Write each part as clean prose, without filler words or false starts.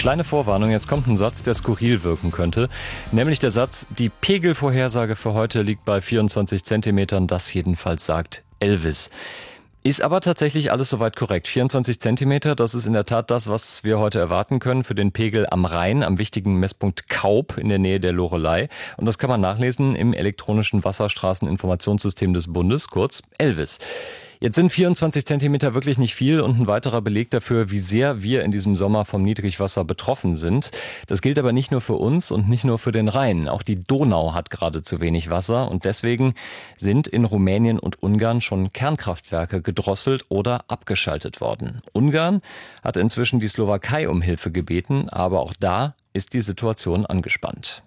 Kleine Vorwarnung, jetzt kommt ein Satz, der skurril wirken könnte. Nämlich der Satz, die Pegelvorhersage für heute liegt bei 24 Zentimetern. Das jedenfalls sagt Elvis. Ist aber tatsächlich alles soweit korrekt. 24 Zentimeter, das ist in der Tat das, was wir heute erwarten können für den Pegel am Rhein, am wichtigen Messpunkt Kaub in der Nähe der Loreley. Und das kann man nachlesen im elektronischen Wasserstraßeninformationssystem des Bundes, kurz ELWIS. Jetzt sind 24 Zentimeter wirklich nicht viel und ein weiterer Beleg dafür, wie sehr wir in diesem Sommer vom Niedrigwasser betroffen sind. Das gilt aber nicht nur für uns und nicht nur für den Rhein. Auch die Donau hat gerade zu wenig Wasser und deswegen sind in Rumänien und Ungarn schon Kernkraftwerke gedrosselt oder abgeschaltet worden. Ungarn hat inzwischen die Slowakei um Hilfe gebeten, aber auch da ist die Situation angespannt.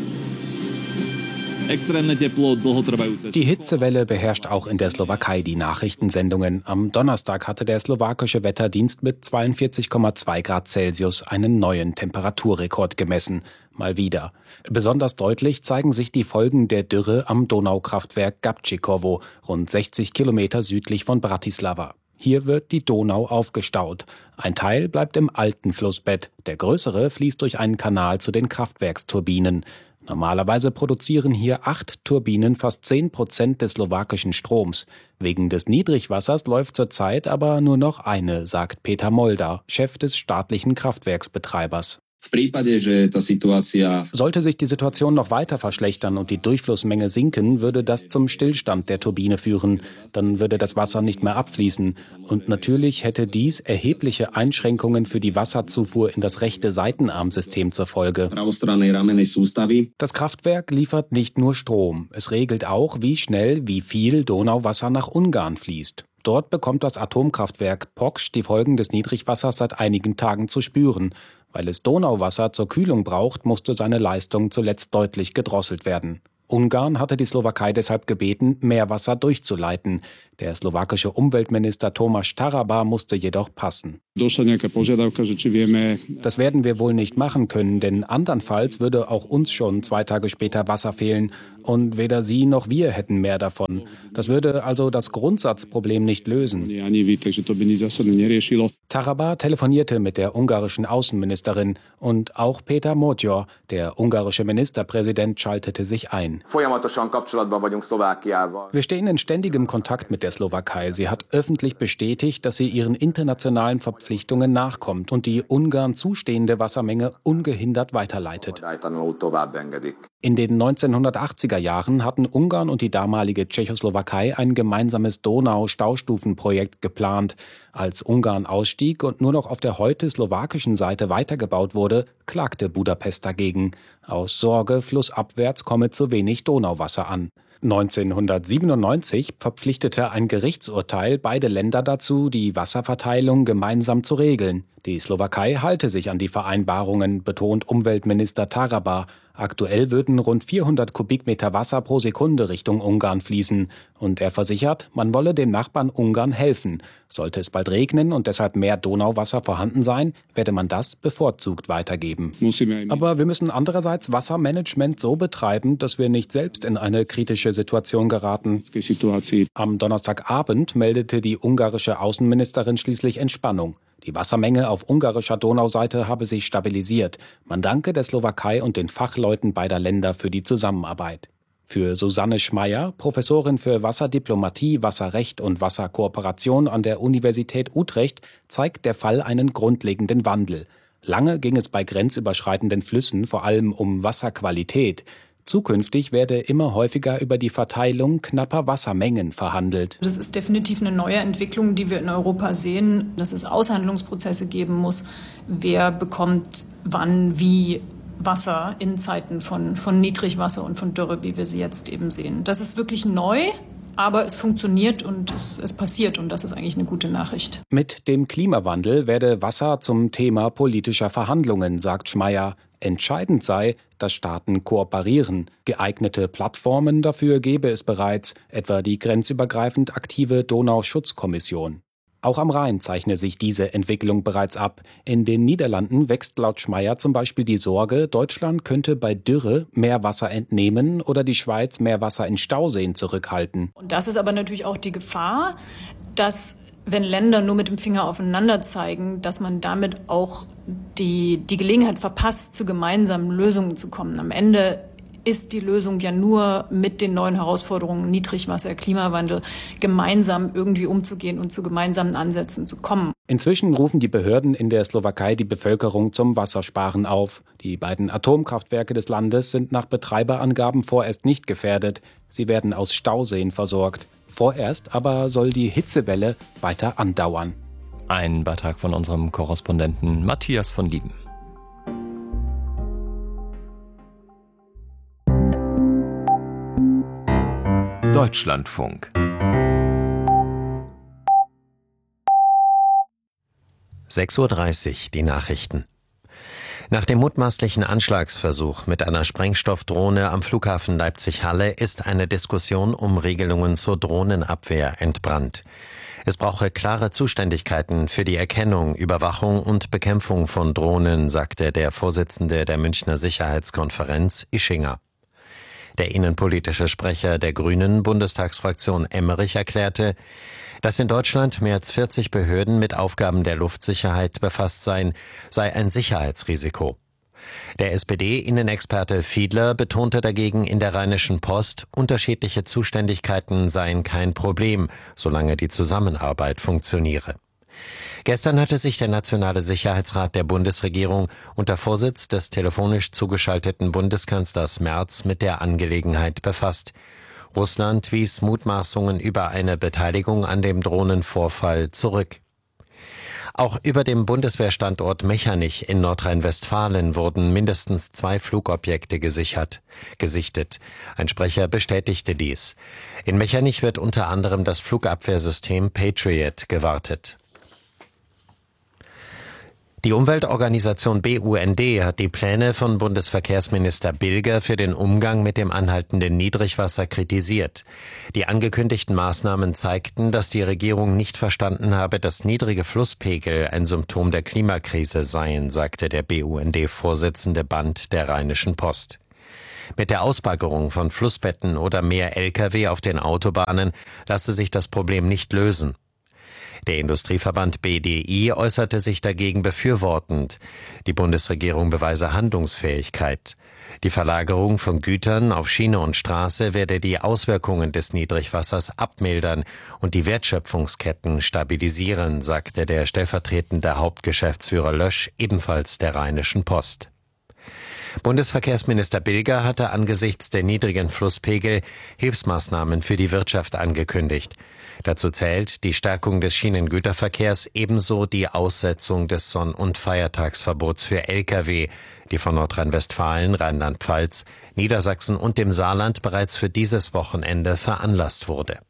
Die Hitzewelle beherrscht auch in der Slowakei die Nachrichtensendungen. Am Donnerstag hatte der slowakische Wetterdienst mit 42,2 Grad Celsius einen neuen Temperaturrekord gemessen. Mal wieder. Besonders deutlich zeigen sich die Folgen der Dürre am Donaukraftwerk Gabčíkovo, rund 60 Kilometer südlich von Bratislava. Hier wird die Donau aufgestaut. Ein Teil bleibt im alten Flussbett, der größere fließt durch einen Kanal zu den Kraftwerksturbinen. Normalerweise produzieren hier 8 Turbinen fast 10% des slowakischen Stroms. Wegen des Niedrigwassers läuft zurzeit aber nur noch eine, sagt Peter Molda, Chef des staatlichen Kraftwerksbetreibers. Sollte sich die Situation noch weiter verschlechtern und die Durchflussmenge sinken, würde das zum Stillstand der Turbine führen. Dann würde das Wasser nicht mehr abfließen. Und natürlich hätte dies erhebliche Einschränkungen für die Wasserzufuhr in das rechte Seitenarmsystem zur Folge. Das Kraftwerk liefert nicht nur Strom. Es regelt auch, wie schnell, wie viel Donauwasser nach Ungarn fließt. Dort bekommt das Atomkraftwerk Pokš die Folgen des Niedrigwassers seit einigen Tagen zu spüren. Weil es Donauwasser zur Kühlung braucht, musste seine Leistung zuletzt deutlich gedrosselt werden. Ungarn hatte die Slowakei deshalb gebeten, mehr Wasser durchzuleiten. Der slowakische Umweltminister Tomáš Taraba musste jedoch passen. Das werden wir wohl nicht machen können, denn andernfalls würde auch uns schon 2 Tage später Wasser fehlen. Und weder Sie noch wir hätten mehr davon. Das würde also das Grundsatzproblem nicht lösen. Taraba telefonierte mit der ungarischen Außenministerin und auch Péter Módor, der ungarische Ministerpräsident, schaltete sich ein. Wir stehen in ständigem Kontakt mit der Slowakei. Sie hat öffentlich bestätigt, dass sie ihren internationalen Verpflichtungen nachkommt und die Ungarn zustehende Wassermenge ungehindert weiterleitet. In den 1980er Jahren hatten Ungarn und die damalige Tschechoslowakei ein gemeinsames Donau-Staustufenprojekt geplant. Als Ungarn ausstieg und nur noch auf der heute slowakischen Seite weitergebaut wurde, klagte Budapest dagegen. Aus Sorge, flussabwärts komme zu wenig Donauwasser an. 1997 verpflichtete ein Gerichtsurteil beide Länder dazu, die Wasserverteilung gemeinsam zu regeln. Die Slowakei halte sich an die Vereinbarungen, betont Umweltminister Taraba. Aktuell würden rund 400 Kubikmeter Wasser pro Sekunde Richtung Ungarn fließen. Und er versichert, man wolle dem Nachbarn Ungarn helfen. Sollte es bald regnen und deshalb mehr Donauwasser vorhanden sein, werde man das bevorzugt weitergeben. Aber wir müssen andererseits Wassermanagement so betreiben, dass wir nicht selbst in eine kritische Situation geraten. Am Donnerstagabend meldete die ungarische Außenministerin schließlich Entspannung. Die Wassermenge auf ungarischer Donauseite habe sich stabilisiert. Man danke der Slowakei und den Fachleuten beider Länder für die Zusammenarbeit. Für Susanne Schmeier, Professorin für Wasserdiplomatie, Wasserrecht und Wasserkooperation an der Universität Utrecht, zeigt der Fall einen grundlegenden Wandel. Lange ging es bei grenzüberschreitenden Flüssen vor allem um Wasserqualität. Zukünftig werde immer häufiger über die Verteilung knapper Wassermengen verhandelt. Das ist definitiv eine neue Entwicklung, die wir in Europa sehen, dass es Aushandlungsprozesse geben muss. Wer bekommt wann wie Wasser in Zeiten von Niedrigwasser und von Dürre, wie wir sie jetzt eben sehen. Das ist wirklich neu. Aber es funktioniert und es passiert und das ist eigentlich eine gute Nachricht. Mit dem Klimawandel werde Wasser zum Thema politischer Verhandlungen, sagt Schmeier. Entscheidend sei, dass Staaten kooperieren. Geeignete Plattformen dafür gebe es bereits, etwa die grenzübergreifend aktive Donauschutzkommission. Auch am Rhein zeichne sich diese Entwicklung bereits ab. In den Niederlanden wächst laut Schmeier zum Beispiel die Sorge, Deutschland könnte bei Dürre mehr Wasser entnehmen oder die Schweiz mehr Wasser in Stauseen zurückhalten. Und das ist aber natürlich auch die Gefahr, dass wenn Länder nur mit dem Finger aufeinander zeigen, dass man damit auch die Gelegenheit verpasst, zu gemeinsamen Lösungen zu kommen. Am Ende ist die Lösung ja nur mit den neuen Herausforderungen Niedrigwasser, Klimawandel gemeinsam irgendwie umzugehen und zu gemeinsamen Ansätzen zu kommen. Inzwischen rufen die Behörden in der Slowakei die Bevölkerung zum Wassersparen auf. Die beiden Atomkraftwerke des Landes sind nach Betreiberangaben vorerst nicht gefährdet. Sie werden aus Stauseen versorgt. Vorerst aber soll die Hitzewelle weiter andauern. Ein Beitrag von unserem Korrespondenten Matthias von Lieben. Deutschlandfunk 6:30 Uhr, die Nachrichten. Nach dem mutmaßlichen Anschlagsversuch mit einer Sprengstoffdrohne am Flughafen Leipzig-Halle ist eine Diskussion um Regelungen zur Drohnenabwehr entbrannt. Es brauche klare Zuständigkeiten für die Erkennung, Überwachung und Bekämpfung von Drohnen, sagte der Vorsitzende der Münchner Sicherheitskonferenz, Ischinger. Der innenpolitische Sprecher der Grünen Bundestagsfraktion Emmerich erklärte, dass in Deutschland mehr als 40 Behörden mit Aufgaben der Luftsicherheit befasst seien, sei ein Sicherheitsrisiko. Der SPD-Innenexperte Fiedler betonte dagegen in der Rheinischen Post, unterschiedliche Zuständigkeiten seien kein Problem, solange die Zusammenarbeit funktioniere. Gestern hatte sich der Nationale Sicherheitsrat der Bundesregierung unter Vorsitz des telefonisch zugeschalteten Bundeskanzlers Merz mit der Angelegenheit befasst. Russland wies Mutmaßungen über eine Beteiligung an dem Drohnenvorfall zurück. Auch über dem Bundeswehrstandort Mechernich in Nordrhein-Westfalen wurden mindestens 2 Flugobjekte gesichtet. Ein Sprecher bestätigte dies. In Mechernich wird unter anderem das Flugabwehrsystem Patriot gewartet. Die Umweltorganisation BUND hat die Pläne von Bundesverkehrsminister Bilger für den Umgang mit dem anhaltenden Niedrigwasser kritisiert. Die angekündigten Maßnahmen zeigten, dass die Regierung nicht verstanden habe, dass niedrige Flusspegel ein Symptom der Klimakrise seien, sagte der BUND-Vorsitzende Band der Rheinischen Post. Mit der Ausbaggerung von Flussbetten oder mehr Lkw auf den Autobahnen lasse sich das Problem nicht lösen. Der Industrieverband BDI äußerte sich dagegen befürwortend. Die Bundesregierung beweise Handlungsfähigkeit. Die Verlagerung von Gütern auf Schiene und Straße werde die Auswirkungen des Niedrigwassers abmildern und die Wertschöpfungsketten stabilisieren, sagte der stellvertretende Hauptgeschäftsführer Lösch, ebenfalls der Rheinischen Post. Bundesverkehrsminister Bilger hatte angesichts der niedrigen Flusspegel Hilfsmaßnahmen für die Wirtschaft angekündigt. Dazu zählt die Stärkung des Schienengüterverkehrs, ebenso die Aussetzung des Sonn- und Feiertagsverbots für Lkw, die von Nordrhein-Westfalen, Rheinland-Pfalz, Niedersachsen und dem Saarland bereits für dieses Wochenende veranlasst wurde.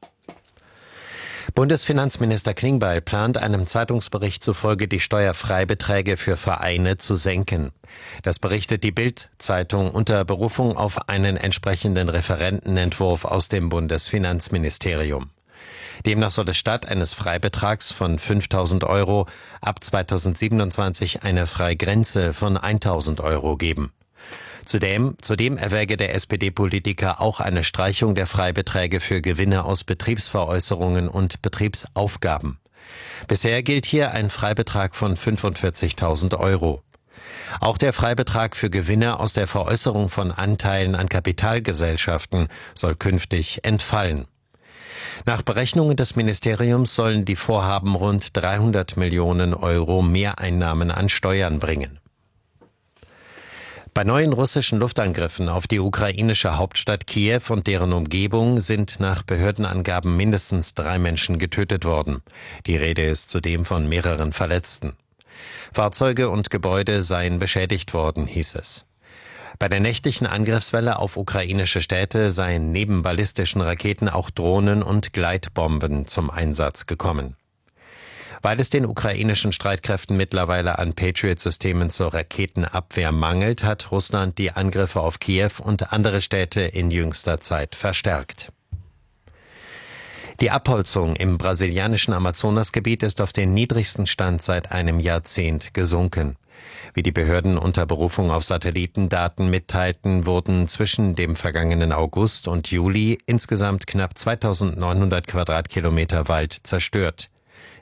Bundesfinanzminister Klingbeil plant einem Zeitungsbericht zufolge, die Steuerfreibeträge für Vereine zu senken. Das berichtet die Bild-Zeitung unter Berufung auf einen entsprechenden Referentenentwurf aus dem Bundesfinanzministerium. Demnach soll es statt eines Freibetrags von 5.000 € ab 2027 eine Freigrenze von 1.000 € geben. Zudem erwäge der SPD-Politiker auch eine Streichung der Freibeträge für Gewinne aus Betriebsveräußerungen und Betriebsaufgaben. Bisher gilt hier ein Freibetrag von 45.000 €. Auch der Freibetrag für Gewinne aus der Veräußerung von Anteilen an Kapitalgesellschaften soll künftig entfallen. Nach Berechnungen des Ministeriums sollen die Vorhaben rund 300 Millionen € Mehreinnahmen an Steuern bringen. Bei neuen russischen Luftangriffen auf die ukrainische Hauptstadt Kiew und deren Umgebung sind nach Behördenangaben mindestens 3 Menschen getötet worden. Die Rede ist zudem von mehreren Verletzten. Fahrzeuge und Gebäude seien beschädigt worden, hieß es. Bei der nächtlichen Angriffswelle auf ukrainische Städte seien neben ballistischen Raketen auch Drohnen und Gleitbomben zum Einsatz gekommen. Weil es den ukrainischen Streitkräften mittlerweile an Patriot-Systemen zur Raketenabwehr mangelt, hat Russland die Angriffe auf Kiew und andere Städte in jüngster Zeit verstärkt. Die Abholzung im brasilianischen Amazonasgebiet ist auf den niedrigsten Stand seit einem Jahrzehnt gesunken. Wie die Behörden unter Berufung auf Satellitendaten mitteilten, wurden zwischen dem vergangenen August und Juli insgesamt knapp 2.900 Quadratkilometer Wald zerstört.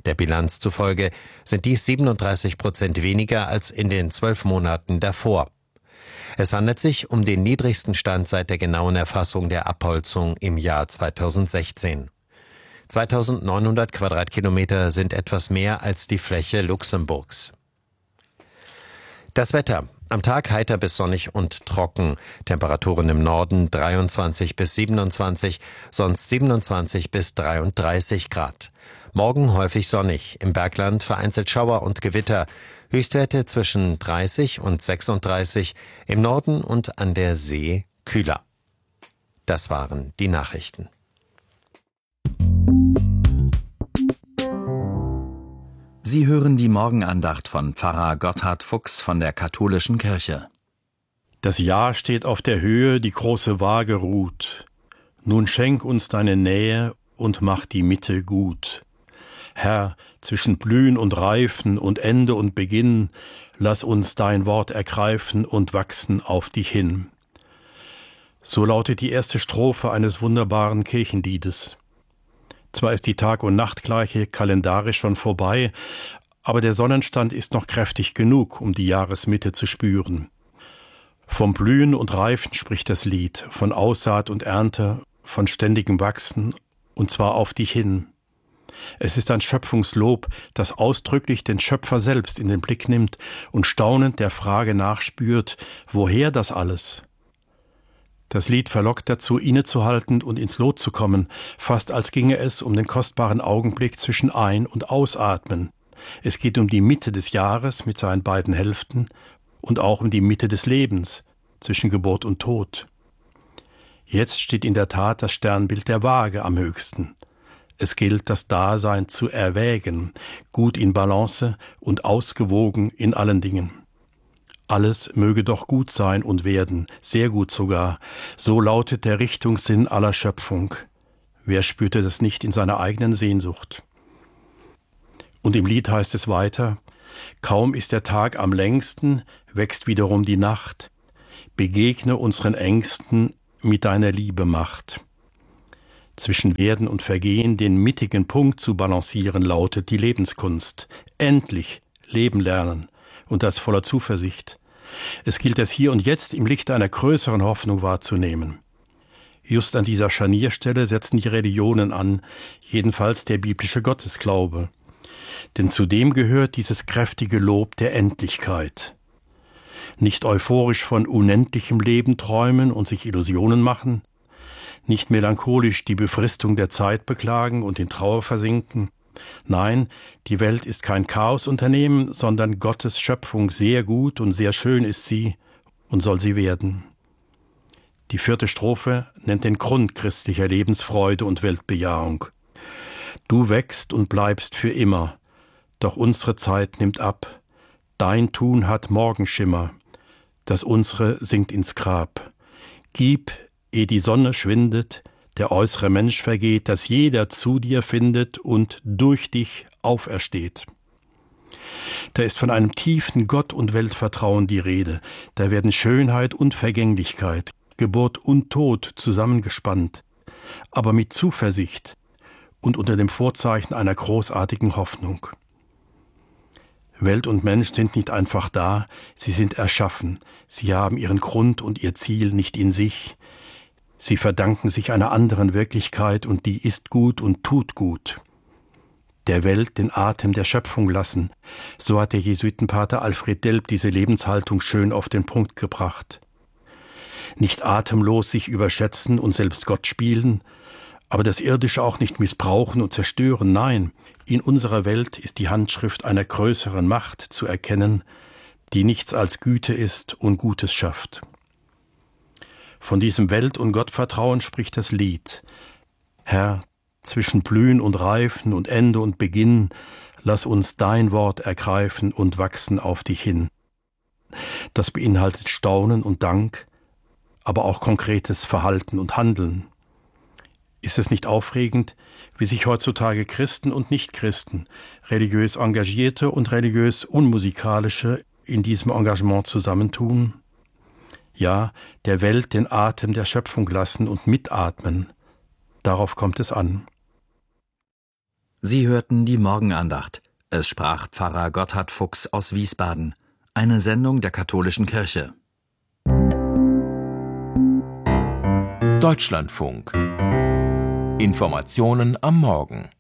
Der Bilanz zufolge sind dies 37% weniger als in den 12 Monaten davor. Es handelt sich um den niedrigsten Stand seit der genauen Erfassung der Abholzung im Jahr 2016. 2900 Quadratkilometer sind etwas mehr als die Fläche Luxemburgs. Das Wetter. Am Tag heiter bis sonnig und trocken. Temperaturen im Norden 23 bis 27, sonst 27 bis 33 Grad. Morgen häufig sonnig, im Bergland vereinzelt Schauer und Gewitter. Höchstwerte zwischen 30 und 36, im Norden und an der See kühler. Das waren die Nachrichten. Sie hören die Morgenandacht von Pfarrer Gotthard Fuchs von der Katholischen Kirche. Das Jahr steht auf der Höhe, die große Waage ruht. Nun schenk uns deine Nähe und mach die Mitte gut. Herr, zwischen Blühen und Reifen und Ende und Beginn, lass uns dein Wort ergreifen und wachsen auf dich hin. So lautet die erste Strophe eines wunderbaren Kirchenliedes. Zwar ist die Tag- und Nachtgleiche kalendarisch schon vorbei, aber der Sonnenstand ist noch kräftig genug, um die Jahresmitte zu spüren. Vom Blühen und Reifen spricht das Lied, von Aussaat und Ernte, von ständigem Wachsen, und zwar auf dich hin. Es ist ein Schöpfungslob, das ausdrücklich den Schöpfer selbst in den Blick nimmt und staunend der Frage nachspürt, woher das alles? Das Lied verlockt dazu, innezuhalten und ins Lot zu kommen, fast als ginge es um den kostbaren Augenblick zwischen Ein- und Ausatmen. Es geht um die Mitte des Jahres mit seinen beiden Hälften und auch um die Mitte des Lebens zwischen Geburt und Tod. Jetzt steht in der Tat das Sternbild der Waage am höchsten. Es gilt, das Dasein zu erwägen, gut in Balance und ausgewogen in allen Dingen. Alles möge doch gut sein und werden, sehr gut sogar. So lautet der Richtungssinn aller Schöpfung. Wer spürte das nicht in seiner eigenen Sehnsucht? Und im Lied heißt es weiter: Kaum ist der Tag am längsten, wächst wiederum die Nacht. Begegne unseren Ängsten mit deiner Liebe Macht. Zwischen Werden und Vergehen den mittigen Punkt zu balancieren, lautet die Lebenskunst. Endlich leben lernen. Und das voller Zuversicht. Es gilt es hier und jetzt im Licht einer größeren Hoffnung wahrzunehmen. Just an dieser Scharnierstelle setzen die Religionen an, jedenfalls der biblische Gottesglaube. Denn zu dem gehört dieses kräftige Lob der Endlichkeit. Nicht euphorisch von unendlichem Leben träumen und sich Illusionen machen, nicht melancholisch die Befristung der Zeit beklagen und in Trauer versinken. Nein, die Welt ist kein Chaosunternehmen, sondern Gottes Schöpfung, sehr gut und sehr schön ist sie und soll sie werden. Die 4. Strophe nennt den Grund christlicher Lebensfreude und Weltbejahung. Du wächst und bleibst für immer, doch unsere Zeit nimmt ab. Dein Tun hat Morgenschimmer, das unsere sinkt ins Grab. Gib, ehe die Sonne schwindet, der äußere Mensch vergeht, dass jeder zu dir findet und durch dich aufersteht. Da ist von einem tiefen Gott- und Weltvertrauen die Rede. Da werden Schönheit und Vergänglichkeit, Geburt und Tod zusammengespannt, aber mit Zuversicht und unter dem Vorzeichen einer großartigen Hoffnung. Welt und Mensch sind nicht einfach da, sie sind erschaffen. Sie haben ihren Grund und ihr Ziel nicht in sich. Sie verdanken sich einer anderen Wirklichkeit und die ist gut und tut gut. Der Welt den Atem der Schöpfung lassen, so hat der Jesuitenpater Alfred Delp diese Lebenshaltung schön auf den Punkt gebracht. Nicht atemlos sich überschätzen und selbst Gott spielen, aber das Irdische auch nicht missbrauchen und zerstören, nein, in unserer Welt ist die Handschrift einer größeren Macht zu erkennen, die nichts als Güte ist und Gutes schafft. Von diesem Welt- und Gottvertrauen spricht das Lied. Herr, zwischen Blühen und Reifen und Ende und Beginn, lass uns dein Wort ergreifen und wachsen auf dich hin. Das beinhaltet Staunen und Dank, aber auch konkretes Verhalten und Handeln. Ist es nicht aufregend, wie sich heutzutage Christen und Nichtchristen, religiös Engagierte und religiös Unmusikalische in diesem Engagement zusammentun? Ja, der Welt den Atem der Schöpfung lassen und mitatmen. Darauf kommt es an. Sie hörten die Morgenandacht. Es sprach Pfarrer Gotthard Fuchs aus Wiesbaden. Eine Sendung der Katholischen Kirche. Deutschlandfunk. Informationen am Morgen.